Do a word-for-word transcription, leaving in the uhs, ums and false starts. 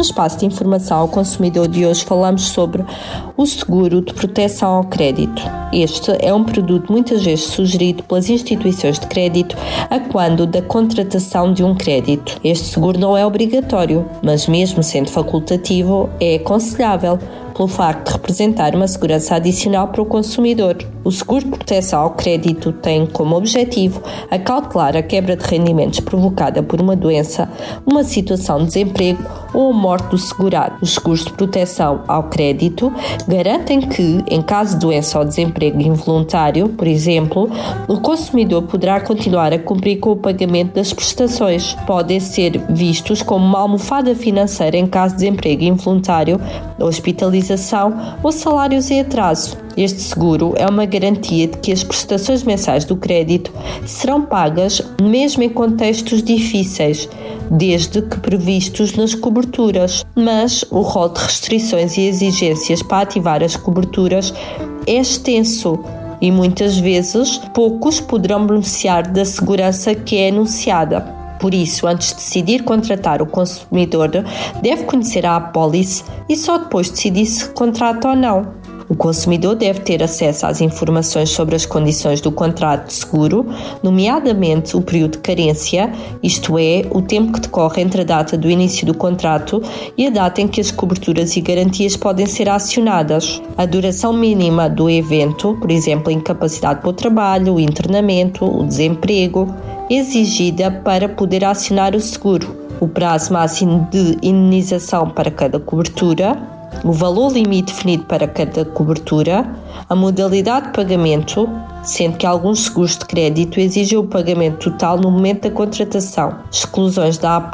No espaço de informação ao consumidor de hoje falamos sobre o seguro de proteção ao crédito. Este é um produto muitas vezes sugerido pelas instituições de crédito a quando da contratação de um crédito. Este seguro não é obrigatório, mas mesmo sendo facultativo, é aconselhável pelo facto de representar uma segurança adicional para o consumidor. O seguro de proteção ao crédito tem como objetivo acautelar a quebra de rendimentos provocada por uma doença, uma situação de desemprego ou a morte do segurado. Os seguros de proteção ao crédito garantem que, em caso de doença ou desemprego involuntário, por exemplo, o consumidor poderá continuar a cumprir com o pagamento das prestações. Podem ser vistos como uma almofada financeira em caso de desemprego involuntário, hospitalização ou salários em atraso. Este seguro é uma garantia de que as prestações mensais do crédito serão pagas mesmo em contextos difíceis, desde que previstos nas coberturas. Mas o rol de restrições e exigências para ativar as coberturas é extenso e muitas vezes poucos poderão beneficiar da segurança que é anunciada. Por isso, antes de decidir contratar, o consumidor deve conhecer a apólice e só depois decidir se contrata ou não. O consumidor deve ter acesso às informações sobre as condições do contrato de seguro, nomeadamente o período de carência, isto é, o tempo que decorre entre a data do início do contrato e a data em que as coberturas e garantias podem ser acionadas. A duração mínima do evento, por exemplo, a incapacidade para o trabalho, o internamento, o desemprego, exigida para poder acionar o seguro. O prazo máximo de indenização para cada cobertura, o valor limite definido para cada cobertura, a modalidade de pagamento, sendo que alguns seguros de crédito exigem o pagamento total no momento da contratação, exclusões da